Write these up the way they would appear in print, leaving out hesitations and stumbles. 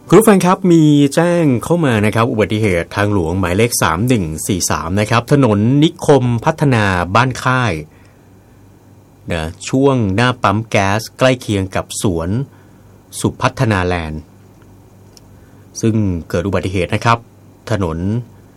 คุณผู้ฟังครับมีแจ้งเข้ามานะครับอุบัติเหตุทางหลวงหมายเลข3143นะครับถนนนิคมพัฒนาบ้านค่ายนะช่วงหน้าปั๊มแก๊สใกล้เคียงกับสวนสุพัฒนาแลนด์ซึ่งเกิดอุบัติเหตุนะครับถนน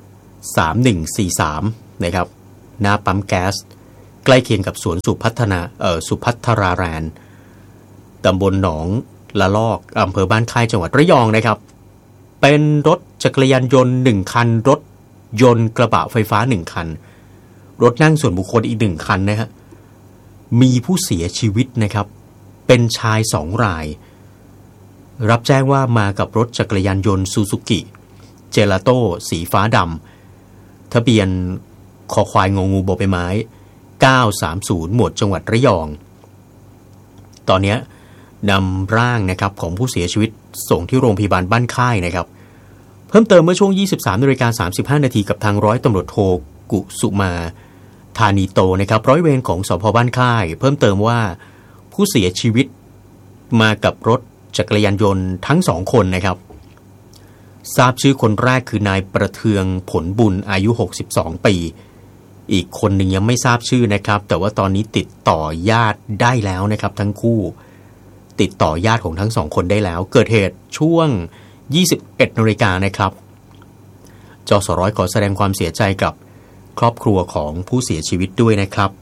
3143นะครับหน้าปั๊มแก๊สใกล้เคียงกับสวนสุพัฒนาแลนด์ตำบลหนองละลอกอำเภอบ้านค่ายจังหวัดระยองนะครับเป็นรถจักรยานยนต์1คันรถยนต์กระบะไฟฟ้า1คันรถนั่งส่วนบุคคลอีก1คันนะฮะมีผู้เสียชีวิตนะครับเป็นชาย2รายรับแจ้งว่ามากับรถจักรยานยนต์ซูซูกิเจลาโต้สีฟ้าดำทะเบียนคอควายงองูบอใบไม้930หมวดจังหวัดระยองตอนนี้นำร่างนะครับของผู้เสียชีวิตส่งที่โรงพยาบาลบ้านค่ายนะครับเพิ่มเติมเมื่อช่วง 23:35 นาทีกับทางร้อยตำรวจโทกุสุมาธานีโตนะครับร้อยเวรของสภ.บ้านค่ายเพิ่มเติมว่าผู้เสียชีวิตมากับรถจักรยานยนต์ทั้ง2คนนะครับทราบชื่อคนแรกคือนายประเทืองผลบุญอายุ62ปีอีกคนหนึ่งยังไม่ทราบชื่อนะครับแต่ว่าตอนนี้ติดต่อญาติได้แล้วนะครับทั้งคู่ติดต่อญาติของทั้ง2คนได้แล้วเกิดเหตุช่วง 21 นาฬิกานะครับจสร้อยขอแสดงความเสียใจกับครอบครัวของผู้เสียชีวิตด้วยนะครับ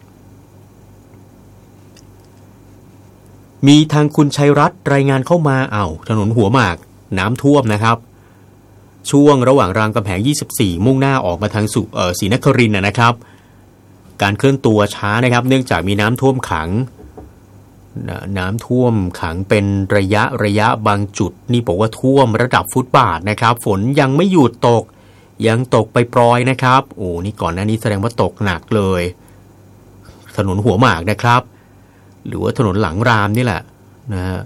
มีทางคุณชัยรัตน์รายงานเข้ามาถนนหัวหมากน้ำท่วมนะครับช่วงระหว่างรามคำแหง24มุ่งหน้าออกมาทางศรีนครินทร์นะครับการเคลื่อนตัวช้านะครับเนื่องจากมีน้ำท่วมขังเป็นระยะบางจุดนี่บอกว่าท่วมระดับฟุตบาทนะครับฝนยังไม่หยุดตกยังตกไปปรอยนะครับโอ้นี่ก่อนหน้านี้แสดงว่าตกหนักเลยถนนหัวหมากนะครับหรือว่าถนนหลังรามนี่แหละนะฮะ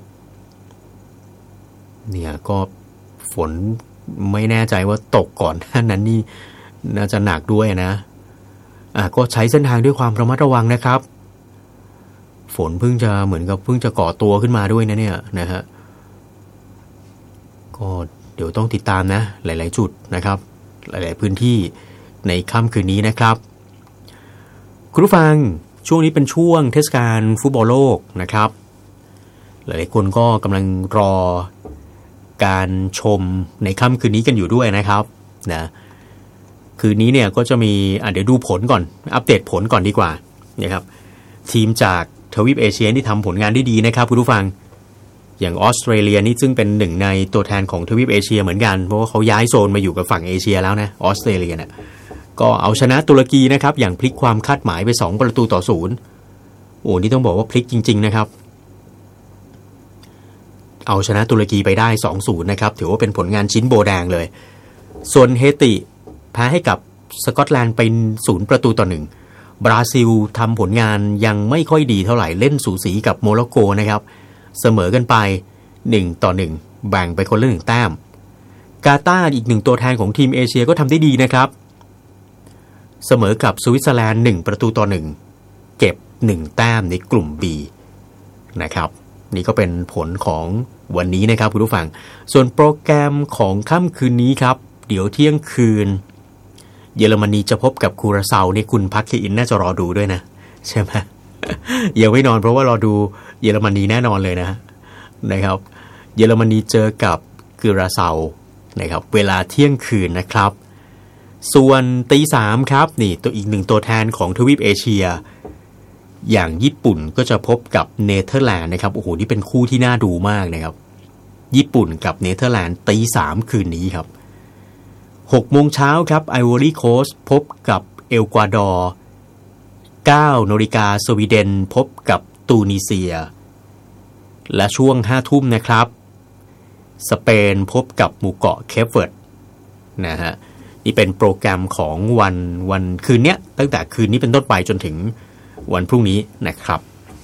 เนี่ยก็ฝนไม่แน่ใจว่าตกก่อนนั้นนี่น่าจะหนักด้วยนะก็ใช้เส้นทางด้วยความระมัดระวังนะครับฝนเพิ่งจะก่อตัวขึ้นมาด้วยนะเนี่ยนะฮะก็เดี๋ยวต้องติดตามนะหลายๆจุดนะครับหลายๆพื้นที่ในค่ำคืนนี้นะครับคุณผู้ฟังช่วงนี้เป็นช่วงเทศกาลฟุตบอลโลกนะครับหลายๆคนก็กำลังรอการชมในค่ำคืนนี้กันอยู่ด้วยนะครับนะคืนนี้เนี่ยก็จะมีเดี๋ยวดูผลก่อนอัปเดตผลก่อนดีกว่านะครับทีมจากทวีปเอเชียที่ทำผลงานได้ดีนะครับคุณผู้ฟังอย่างออสเตรเลียนี่ซึ่งเป็นหนึ่งในตัวแทนของทวีปเอเชียเหมือนกันเพราะว่าเขาย้ายโซนมาอยู่กับฝั่งเอเชียแล้วนะออสเตรเลียเนี่ยก็เอาชนะตุรกีนะครับอย่างพลิกความคาดหมายไป2-0โอ้นี่ต้องบอกว่าพลิกจริงๆนะครับเอาชนะตุรกีไปได้ 2-0 นะครับถือว่าเป็นผลงานชิ้นโบแดงเลยส่วนเฮติแพ้ให้กับสกอตแลนด์ไป0-1บราซิลทำผลงานยังไม่ค่อยดีเท่าไหร่เล่นสูสีกับโมร็อกโกนะครับเสมอกันไป1-1แบ่งไปคนละ1แต้มกาตาร์อีก1ตัวแทนของทีมเอเชียก็ทำได้ดีนะครับเสมอกับสวิตเซอร์แลนด์1-1เก็บ1แต้มในกลุ่ม B นะครับนี่ก็เป็นผลของวันนี้นะครับคุณผู้ฟังส่วนโปรแกรมของค่ำคืนนี้ครับเดี๋ยวเที่ยงคืนเยอรมนีจะพบกับคูราเซานี่คุณพักเคอินน่าจะรอดูด้วยนะใช่ไหมยังไม่นอนเพราะว่ารอดูเยอรมนีแน่นอนเลยนะครับเยอรมนีเจอกับคูราเซานะครับเวลาเที่ยงคืนนะครับส่วนตี 3ครับนี่ตัวอีกหนึ่งตัวแทนของทวีปเอเชียอย่างญี่ปุ่นก็จะพบกับเนเธอร์แลนด์นะครับโอ้โหนี่เป็นคู่ที่น่าดูมากนะครับญี่ปุ่นกับเนเธอร์แลนด์ตี 3คืนนี้ครับ6 โมงเช้าครับไอวอรี่โคสต์พบกับเอลกวาดอร์9 นาฬิกาสวีเดนพบกับตูนิเซียและช่วง 5 ทุ่มนะครับสเปนพบกับหมู่เกาะเคปเวิร์ดนะฮะนี่เป็นโปรแกรมของวันคืนนี้ตั้งแต่คืนนี้เป็นต้นไปจนถึงวันพรุ่งนี้นะครับ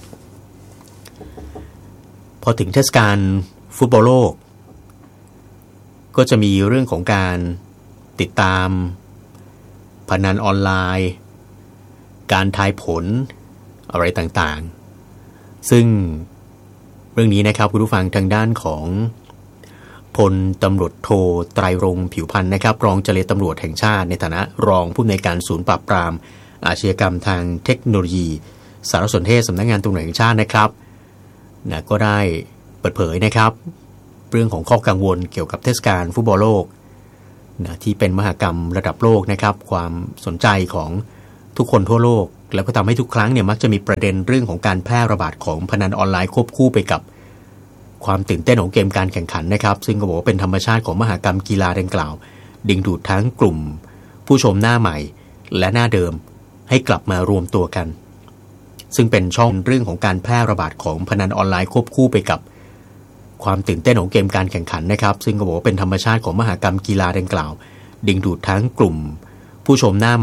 พอถึงเทศกาลฟุตบอลโลกก็จะมีเรื่องของการติดตามพนันออนไลน์การทายผลอะไรต่างๆซึ่งเรื่องนี้นะครับคุณผู้ฟังทางด้านของพลตำรวจโทไตรรงค์ผิวพรรณนะครับรองเจรตำรวจแห่งชาติในฐานะรองผู้อำนวยการศูนย์ปราบปรามอาชญากรรมทางเทคโนโลยีสารสนเทศสำนักงานตำรวจแห่งชาตินะครับก็ได้เปิดเผยนะครับเรื่องของข้อกังวลเกี่ยวกับเทศกาลฟุตบอลโลกที่เป็นมหกรรมระดับโลกนะครับความสนใจของทุกคนทั่วโลกแล้วก็ทำให้ทุกครั้งเนี่ยมักจะมีประเด็นเรื่องของการแพร่ระบาดของพนันออนไลน์ควบคู่ไปกับความตื่นเต้นของเกมการแข่งขันนะครับซึ่งก็บอกว่าเป็นธรรมชาติของมหกรรมกีฬาดังกล่าวดึงดูดทั้งกลุ่มผู้ชมหน้าใหม่และหน้าเดิมให้กลับมารวมตัวกันซึ่งเป็นช่องเรื่องของการแพร่ระบาดของพนันออนไลน์ควบคู่ไปกับความตื่นเต้นของเกมการแข่งขันนะครับซึ่งก็บอกว่าเป็นธรรมชาติของมหกรรมกีฬาดังกล่าวดึงดูดทั้งกลุ่มผู้ชมหน้า